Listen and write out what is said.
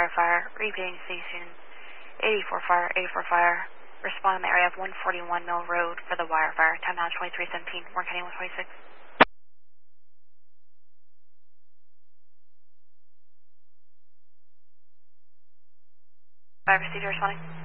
wire fire. Repeating station 84 fire, 84 fire. Respond in the area of 141 Mill Road for the wire fire. Time now 2317. We're heading 126. 5 procedure responding.